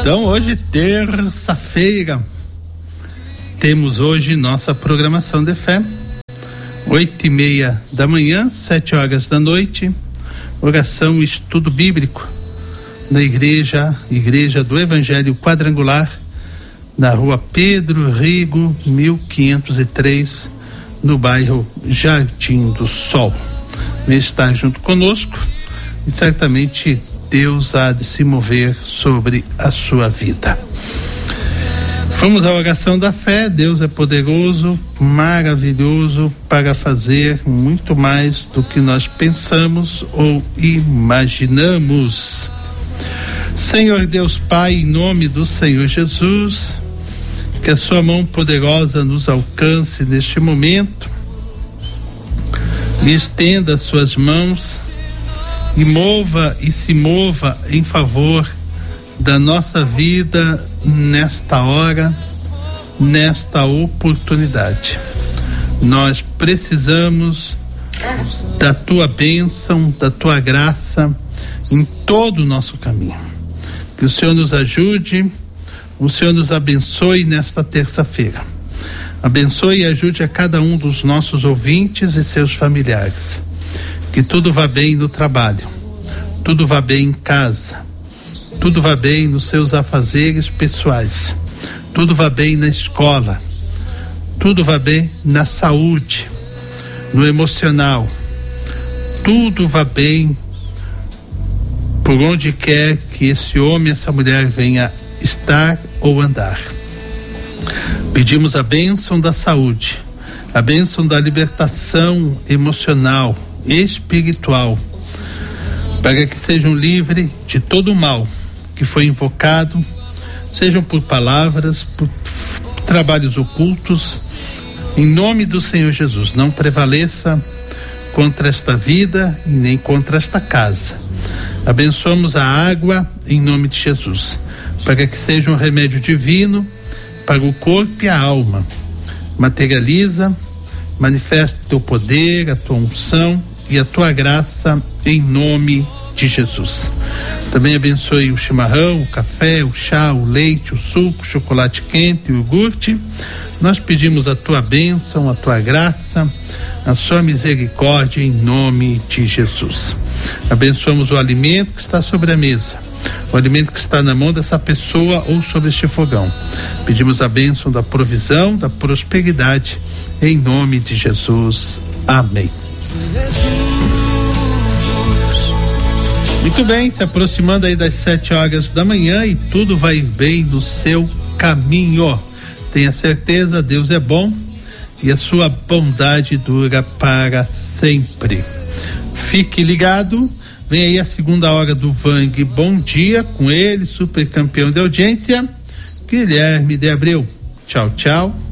Então hoje, terça-feira, temos hoje nossa programação de fé, 8:30 da manhã, 7h da noite, oração e estudo bíblico na igreja do Evangelho Quadrangular, na rua Pedro Rigo, 1503, no bairro Jardim do Sol. Vem estar junto conosco e certamente Deus há de se mover sobre a sua vida. Vamos à oração da fé. Deus é poderoso, maravilhoso para fazer muito mais do que nós pensamos ou imaginamos. Senhor Deus Pai, em nome do Senhor Jesus, que a sua mão poderosa nos alcance neste momento e estenda as suas mãos e se mova em favor da nossa vida nesta hora, nesta oportunidade. Nós precisamos da tua bênção, da tua graça em todo o nosso caminho. Que o Senhor nos ajude, o Senhor nos abençoe nesta terça-feira. Abençoe e ajude a cada um dos nossos ouvintes e seus familiares. Que tudo vá bem no trabalho, tudo vá bem em casa, tudo vá bem nos seus afazeres pessoais, tudo vá bem na escola, tudo vá bem na saúde, no emocional, tudo vá bem por onde quer que esse homem, essa mulher venha estar ou andar. Pedimos a bênção da saúde, a bênção da libertação emocional, espiritual, para que sejam livres de todo o mal que foi invocado, sejam por palavras, por trabalhos ocultos, em nome do Senhor Jesus. Não prevaleça contra esta vida e nem contra esta casa. Abençoamos a água em nome de Jesus, para que seja um remédio divino para o corpo e a alma. Materializa, manifesta o teu poder, a tua unção e a tua graça em nome de Jesus. Também abençoe o chimarrão, o café, o chá, o leite, o suco, o chocolate quente, o iogurte. Nós pedimos a tua bênção, a tua graça, a sua misericórdia em nome de Jesus. Abençoamos o alimento que está sobre a mesa, o alimento que está na mão dessa pessoa ou sobre este fogão. Pedimos a bênção da provisão, da prosperidade, em nome de Jesus. Amém. Muito bem, se aproximando aí das 7h da manhã e tudo vai bem no seu caminho. Tenha certeza, Deus é bom e a sua bondade dura para sempre. Fique ligado, vem aí a segunda hora do Vang Bom Dia, com ele, super campeão de audiência, Guilherme de Abreu. Tchau, tchau.